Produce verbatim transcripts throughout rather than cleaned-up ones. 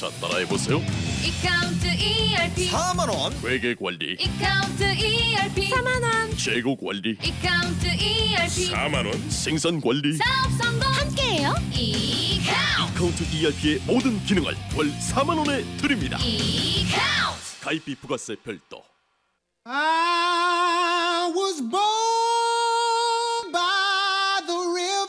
자, 따라해보세요. 이카운트 이알피 사만 원. 회계관리, 이카운트 이알피 사만 원 재고관리, 이카운트 이알피 사만 원. 생산관리, 사업 성공 함께해요. 이카운트 카운트 이알피의 모든 기능을 월 사만 원에 드립니다. 이카운트 가입비 부가세 별도. I was born by the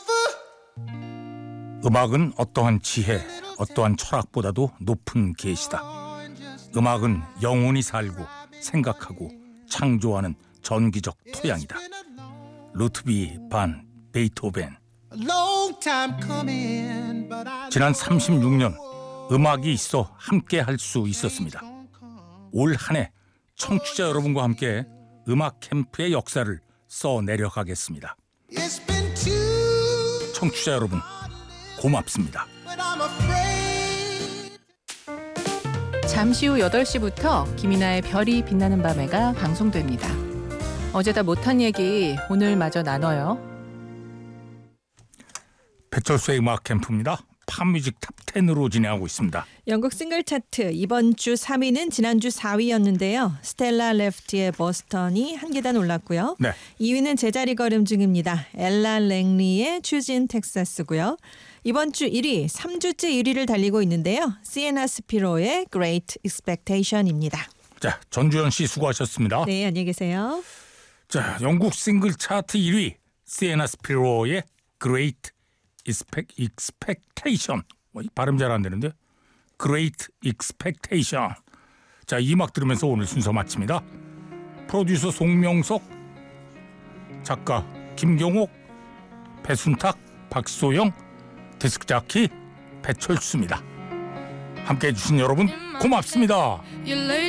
river. 음악은 어떠한 지혜, 어떠한 철학보다도 높은 계시다. 음악은 영원히 살고 생각하고 창조하는 전기적 토양이다. 루트비 반 베이토벤. Long time coming, but I 지난 삼십육 년 음악이 있어 함께 할 수 있었습니다. 올 한 해 청취자 여러분과 함께 음악 캠프의 역사를 써 내려가겠습니다. It's been too, 청취자 여러분 고맙습니다. but I'm afraid. 잠시 후 여덟 시부터 김이나의 별이 빛나는 밤에가 방송됩니다. 어제다 못한 얘기 오늘 마저 나눠요. 배철수의 음악 캠프입니다. 팝뮤직 탑텐으로 진행하고 있습니다. 영국 싱글 차트 이번 주 삼 위는 지난주 사 위였는데요. 스텔라 레프티의 버스턴이 한 계단 올랐고요. 네. 이 위는 제자리 걸음 중입니다. 엘라 랭리의 추진 텍사스고요. 이번 주 일 위, 삼 주째 일 위를 달리고 있는데요. 시에나 스피로의 Great Expectation입니다. 자, 전주현 씨 수고하셨습니다. 네, 안녕히 계세요. 자, 영국 싱글 차트 일 위 시에나 스피로의 Great Expectation. 뭐, 발음 잘 안 되는데 Great Expectation. 자, 이 음악 들으면서 오늘 순서 마칩니다. 프로듀서 송명석, 작가 김경옥, 배순탁, 박소영, 디스크자키 배철수입니다. 함께해 주신 여러분 고맙습니다. You laid